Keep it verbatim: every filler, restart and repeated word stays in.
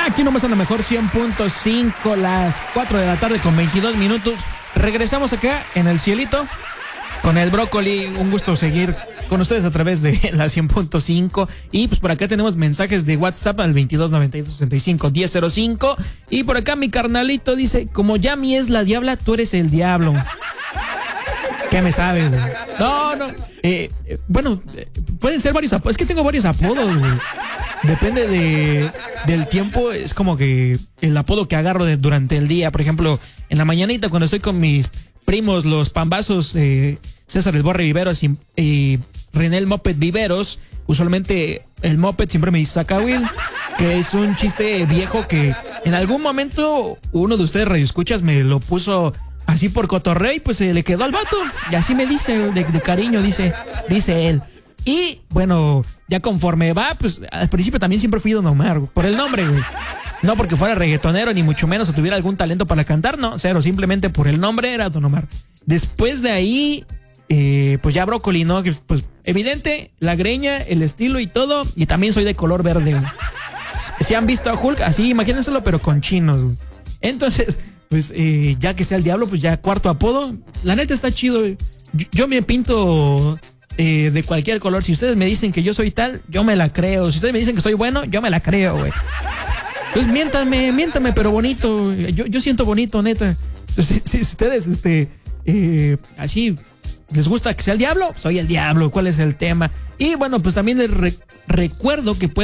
Aquí nomás a lo mejor cien punto cinco, las cuatro de la tarde con veintidós minutos. Regresamos acá en el cielito con el brócoli. Un gusto seguir con ustedes a través de la cien punto cinco. Y pues por acá tenemos mensajes de WhatsApp al veintidós noventa y dos sesenta y cinco diez cero cinco. Y por acá mi carnalito dice: como Yami es la diabla, tú eres el diablo. ¿Qué me sabes? No, no. Eh, eh, bueno, eh, pueden ser varios apodos. Es que tengo varios apodos, güey. Depende de, del tiempo. Es como que el apodo que agarro de, durante el día. Por ejemplo, en la mañanita cuando estoy con mis primos, los pambazos, eh, César el Borre Viveros y, y René el Moped Viveros. Usualmente el Moped siempre me dice Zacahuil, que es un chiste viejo que en algún momento uno de ustedes radioescuchas me lo puso así por cotorreo y pues se le quedó al vato. Y así me dice, de, de cariño, dice, dice él. Y bueno, ya conforme va, pues al principio también siempre fui Don Omar, güey, por el nombre, güey. No porque fuera reggaetonero, ni mucho menos, o tuviera algún talento para cantar, no, cero, simplemente por el nombre era Don Omar. Después de ahí, eh, pues ya brócoli, ¿no? Que, pues evidente, la greña, el estilo y todo, y también soy de color verde, güey. Si han visto a Hulk, así, imagínenselo, pero con chinos, güey. Entonces, pues eh, ya que sea el diablo, pues ya cuarto apodo. La neta está chido. Yo, yo me pinto eh, de cualquier color. Si ustedes me dicen que yo soy tal, yo me la creo. Si ustedes me dicen que soy bueno, yo me la creo, güey. Entonces miéntame, miéntame, pero bonito. Yo, yo siento bonito, neta. Entonces, si, si ustedes, este, eh, así les gusta que sea el diablo, soy el diablo. ¿Cuál es el tema? Y bueno, pues también les re- recuerdo que pueden